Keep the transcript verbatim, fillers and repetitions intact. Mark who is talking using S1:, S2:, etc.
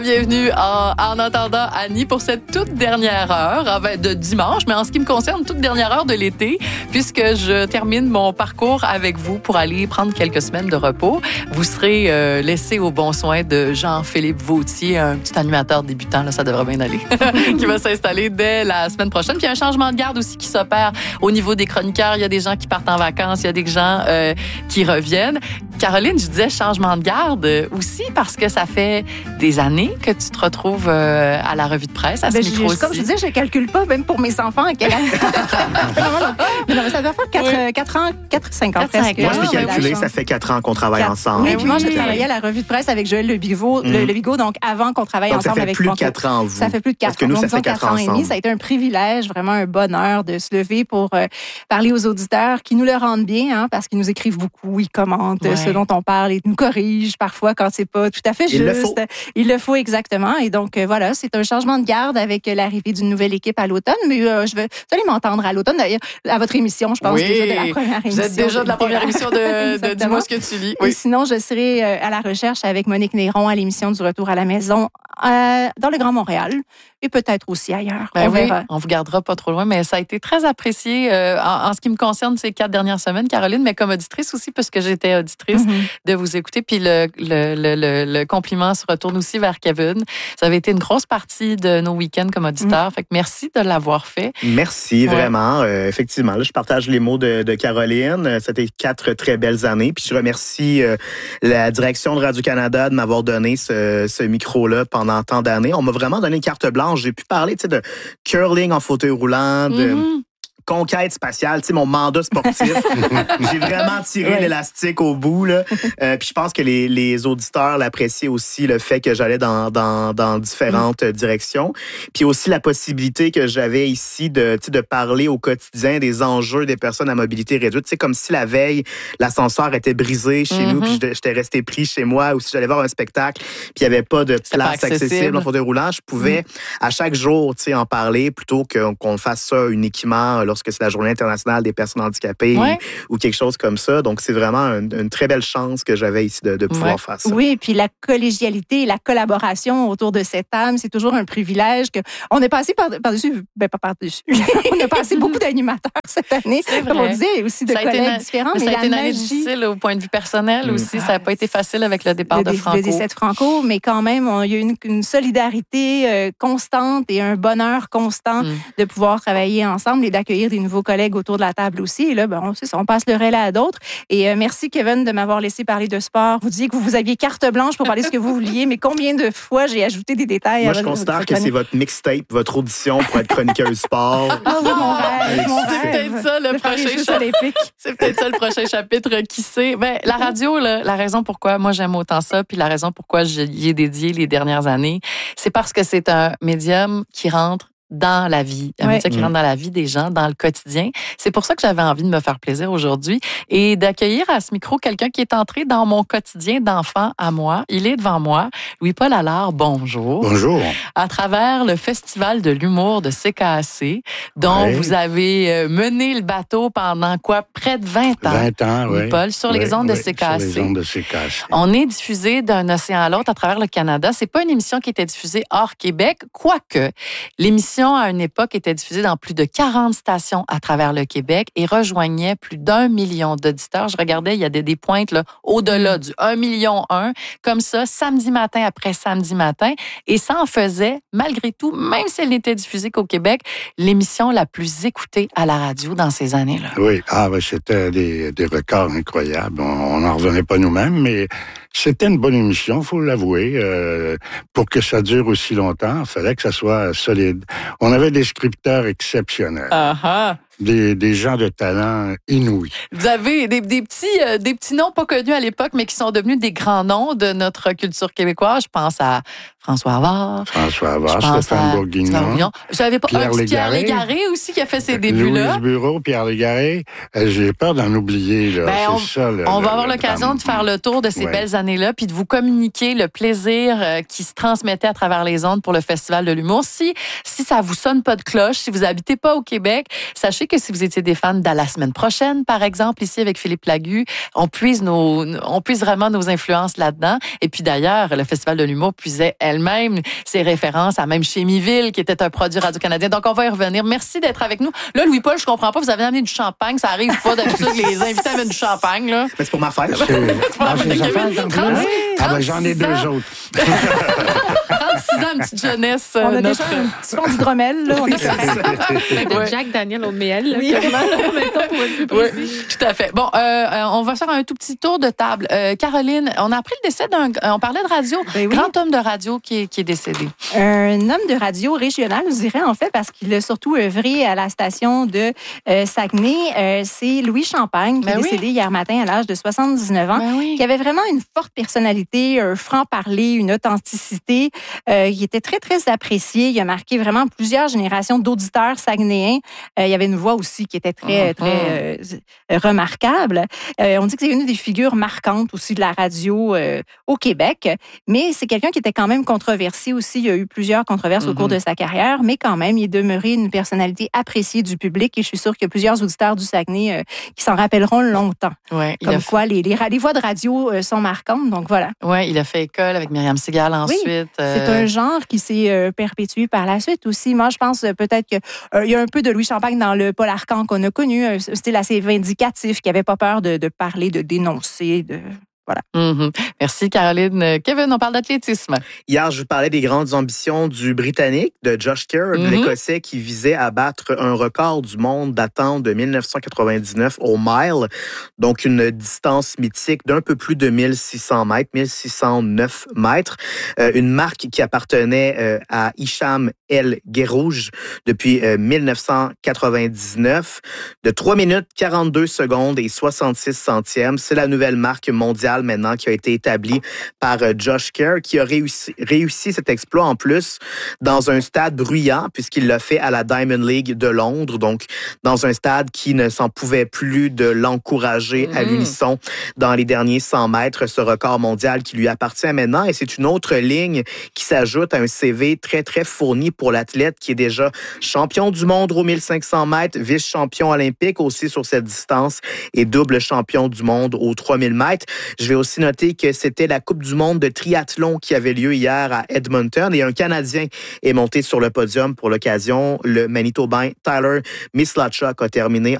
S1: Bienvenue en, en attendant Annie pour cette toute dernière heure de dimanche, mais en ce qui me concerne, toute dernière heure de l'été, puisque je termine mon parcours avec vous pour aller prendre quelques semaines de repos. Vous serez euh, laissé au bon soin de Jean-Philippe Vautier, un petit animateur débutant, là, ça devrait bien aller, qui va s'installer dès la semaine prochaine. Puis il y a un changement de garde aussi qui s'opère au niveau des chroniqueurs. Il y a des gens qui partent en vacances, il y a des gens euh, qui reviennent. Caroline, je disais changement de garde aussi parce que ça fait des années que tu te retrouves euh, à la revue de presse, à ce
S2: ben,
S1: micro-ci.
S2: Comme je disais, je ne calcule pas, même pour mes enfants, à quelle année. mais non, mais ça doit faire quatre ans, quatre cinq ans presque.
S3: Moi, je l'ai calculé, ça fait quatre ans qu'on travaille quatre ensemble.
S2: Oui, puis moi, j'ai travaillé à la revue de presse avec Joël Le Bigot, mm. le, le Bigot donc avant qu'on travaille
S3: donc,
S2: ensemble avec
S3: Franco. Ça fait plus de quatre ans, vous.
S2: Ça fait plus de quatre ans.
S3: Parce que nous,
S2: donc,
S3: ça fait quatre ans
S2: et demi. Ça a été un privilège, vraiment un bonheur de se lever pour euh, parler aux auditeurs qui nous le rendent bien, hein, parce qu'ils nous écrivent beaucoup, ils commentent ouais. ce dont on parle, ils nous corrigent parfois quand c'est pas tout à fait juste.
S3: Il le faut.
S2: Il le faut exactement. Et donc, euh, voilà, c'est un changement de garde avec l'arrivée d'une nouvelle équipe à l'automne. Mais euh, je veux, vous allez m'entendre à l'automne, d'ailleurs, à votre émission, je pense
S1: oui,
S2: déjà de la première émission.
S1: Vous êtes déjà de la première émission de, de Dis-moi ce que tu lis. Oui.
S2: Et sinon, je serai euh, à la recherche avec Monique Néron à l'émission du Retour à la maison euh, dans le Grand Montréal et peut-être aussi ailleurs.
S1: Ben
S2: on
S1: oui,
S2: verra.
S1: On vous gardera pas trop loin, mais ça a été très apprécié euh, en, en ce qui me concerne ces quatre dernières semaines, Caroline, mais comme auditrice aussi, parce que j'étais auditrice, mm-hmm. de vous écouter. Puis le, le, le, le, le compliment se retourne aussi vers Kevin. Ça avait été une grosse partie de nos week-ends comme auditeur. Mm. Fait que merci de l'avoir fait.
S3: Merci, ouais. vraiment. Euh, effectivement, là, je partage les mots de, de Caroline. C'était quatre très belles années. Puis je remercie euh, la direction de Radio-Canada de m'avoir donné ce, ce micro-là pendant tant d'années. On m'a vraiment donné une carte blanche. J'ai pu parler, tu sais, de curling en fauteuil roulant, de... Mm-hmm. conquête spatiale, tu sais, mon mandat sportif. J'ai vraiment tiré ouais. l'élastique au bout, là. Euh, puis je pense que les, les auditeurs l'appréciaient aussi, le fait que j'allais dans, dans, dans différentes mmh. directions. Puis aussi la possibilité que j'avais ici de, tu sais, de parler au quotidien des enjeux des personnes à mobilité réduite. Tu sais, comme si la veille, l'ascenseur était brisé chez mmh. nous, puis j'étais resté pris chez moi, ou si j'allais voir un spectacle, puis il n'y avait pas de place
S1: pas accessible.
S3: accessible en fauteuil roulant, je pouvais mmh. à chaque jour, tu sais, en parler plutôt que, qu'on fasse ça uniquement lorsque c'est la Journée internationale des personnes handicapées ouais. ou, ou quelque chose comme ça. Donc, c'est vraiment une, une très belle chance que j'avais ici de, de pouvoir ouais. faire ça.
S2: Oui, puis la collégialité et la collaboration autour de cette table, c'est toujours un privilège. Que on est passé par, par-dessus, ben pas par-dessus, on a passé beaucoup d'animateurs cette année, comme on disait, aussi de ça collègues une, différents.
S1: Mais
S2: mais
S1: ça a été une
S2: magie...
S1: année difficile au point de vue personnel mmh. aussi. Ça n'a pas été facile avec le départ
S2: le,
S1: de Franco.
S2: Le décès de Franco, mais quand même, on, il y a eu une, une solidarité euh, constante et un bonheur constant mmh. de pouvoir travailler ensemble et d'accueillir des nouveaux collègues autour de la table aussi. Et là, ben, on, ça, on passe le relais à d'autres. Et euh, merci, Kevin, de m'avoir laissé parler de sport. Vous disiez que vous, vous aviez carte blanche pour parler de ce que vous vouliez, mais combien de fois j'ai ajouté des détails?
S3: Moi, je considère que c'est votre mixtape, votre audition pour être chroniqueuse sport.
S2: Ah oui, mon rêve, mon
S1: c'est
S2: rêve.
S1: peut-être ça le, le prochain chapitre. C'est peut-être ça le prochain chapitre, qui sait. Ben, la radio, là, la raison pourquoi moi j'aime autant ça, puis la raison pourquoi j'y ai dédié les dernières années, c'est parce que c'est un médium qui rentre dans la vie, un ouais. métier qui rentre dans la vie des gens, dans le quotidien. C'est pour ça que j'avais envie de me faire plaisir aujourd'hui et d'accueillir à ce micro quelqu'un qui est entré dans mon quotidien d'enfant à moi. Il est devant moi. Louis-Paul Allard, bonjour.
S4: Bonjour.
S1: À travers le Festival de l'humour de C K A C, dont ouais. vous avez mené le bateau pendant quoi? Près de vingt ans.
S4: vingt ans, oui.
S1: Louis-Paul, sur
S4: ouais,
S1: les ondes
S4: ouais,
S1: de C K A C.
S4: Sur les ondes de C K A C.
S1: On est diffusé d'un océan à l'autre à travers le Canada. C'est pas une émission qui était diffusée hors Québec, quoique l'émission à une époque était diffusée dans plus de quarante stations à travers le Québec et rejoignait plus d'un million d'auditeurs. Je regardais, il y a des, des pointes là, au-delà du un million un, comme ça, samedi matin après samedi matin. Et ça en faisait, malgré tout, même si elle n'était diffusée qu'au Québec, l'émission la plus écoutée à la radio dans ces années-là.
S4: Oui, ah, ben, c'était des, des records incroyables. On n'en revenait pas nous-mêmes, mais c'était une bonne émission, il faut l'avouer. Euh, pour que ça dure aussi longtemps, il fallait que ça soit solide. On avait des scripteurs exceptionnels.
S1: Uh-huh.
S4: Des, des gens de talent inouïs.
S1: Vous avez des, des, petits, euh, des petits noms pas connus à l'époque, mais qui sont devenus des grands noms de notre culture québécoise. Je pense à François Havard.
S4: François Havard, Stéphane Bourguignon.
S1: J'avais pas
S4: Pierre
S1: un petit Pierre
S4: Légaré.
S1: Légaré aussi qui a fait ses débuts-là.
S4: Louise Bureau, Pierre Légaré. Euh, j'ai peur d'en oublier. Là.
S1: Ben,
S4: C'est
S1: on,
S4: ça, le,
S1: on va
S4: le,
S1: avoir
S4: le
S1: l'occasion
S4: drame.
S1: de faire le tour de ces
S4: ouais.
S1: belles années-là, puis de vous communiquer le plaisir euh, qui se transmettait à travers les ondes pour le Festival de l'humour. Si, si ça vous sonne pas de cloche, si vous habitez pas au Québec, sachez sachez que si vous étiez des fans de la semaine prochaine, par exemple, ici avec Philippe Lagu, on puise, nos, on puise vraiment nos influences là-dedans. Et puis d'ailleurs, le Festival de l'humour puisait elle-même ses références à même Chémiville, qui était un produit radio-canadien. Donc, on va y revenir. Merci d'être avec nous. Là, Louis-Paul, je comprends pas, vous avez amené du champagne. Ça arrive pas d'habitude que les invités amènent du champagne. Là.
S3: Mais c'est pour ma fête.
S4: Ah, ah, ben, j'en ai deux autres.
S1: trente-six ans, une petite jeunesse.
S2: On a
S1: notre...
S2: déjà un petit fond d'hydromel, là. On est
S5: de
S1: Ouais.
S5: Jack Daniel au miel,
S2: Oui.
S5: quasiment, en même temps, pour être plus précis.
S1: Oui, tout à fait. Bon, euh, on va faire un tout petit tour de table. Euh, Caroline, on a appris le décès d'un... On parlait de radio.
S2: Ben oui.
S1: Grand homme de radio qui est, qui est décédé.
S2: Un homme de radio régional, je dirais, en fait, parce qu'il a surtout œuvré à la station de euh, Saguenay. Euh, c'est Louis Champagne, qui
S1: Ben
S2: est
S1: oui.
S2: décédé hier matin à l'âge de soixante-dix-neuf ans.
S1: Ben oui.
S2: Qui avait vraiment une forte personnalité, un franc-parler, une authenticité. Euh, il était très, très apprécié. Il a marqué vraiment plusieurs générations d'auditeurs saguenéens. Euh, il y avait une voix aussi qui était très,
S1: Mm-hmm.
S2: très euh, remarquable. Euh, on dit que c'est une des figures marquantes aussi de la radio euh, au Québec. Mais c'est quelqu'un qui était quand même controversé aussi. Il y a eu plusieurs controverses
S1: Mm-hmm.
S2: au cours de sa carrière, mais quand même, il est demeuré une personnalité appréciée du public. Et je suis sûre qu'il y a plusieurs auditeurs du Saguenay euh, qui s'en rappelleront longtemps.
S1: Ouais, il
S2: Comme
S1: a
S2: quoi, les, les, les voix de radio euh, sont marquantes. Donc voilà.
S1: Ouais, il a fait école avec Myriam Segal ensuite.
S2: Oui,
S1: euh,
S2: c'est un genre qui s'est euh, perpétué par la suite aussi. Moi, je pense euh, peut-être qu'il euh, y a un peu de Louis Champagne dans le Paul Arcand qu'on a connu, un style assez vindicatif, qui n'avait pas peur de, de parler, de dénoncer, de... Voilà.
S1: Mm-hmm. Merci, Caroline. Kevin, on parle d'athlétisme.
S3: Hier, je vous parlais des grandes ambitions du Britannique, de Josh Kerr,
S1: Mm-hmm.
S3: l'Écossais qui visait à battre un record du monde datant de dix-neuf cent quatre-vingt-dix-neuf au mile, donc une distance mythique d'un peu plus de mille six cents mètres, mille six cent neuf mètres, euh, une marque qui appartenait euh, à Hicham El Guerrouj depuis euh, dix-neuf cent quatre-vingt-dix-neuf, de trois minutes quarante-deux secondes et soixante-six centièmes. C'est la nouvelle marque mondiale maintenant qui a été établi par Josh Kerr, qui a réussi, réussi cet exploit en plus dans un stade bruyant, puisqu'il l'a fait à la Diamond League de Londres, donc dans un stade qui ne s'en pouvait plus de l'encourager mmh. à l'unisson dans les derniers cent mètres, ce record mondial qui lui appartient maintenant. Et c'est une autre ligne qui s'ajoute à un C V très, très fourni pour l'athlète qui est déjà champion du monde au mille cinq cents mètres, vice-champion olympique aussi sur cette distance et double champion du monde aux trois mille mètres. Je vais aussi noter que c'était la Coupe du monde de triathlon qui avait lieu hier à Edmonton et un Canadien est monté sur le podium pour l'occasion. Le Manitobain Tyler Mislachuk a terminé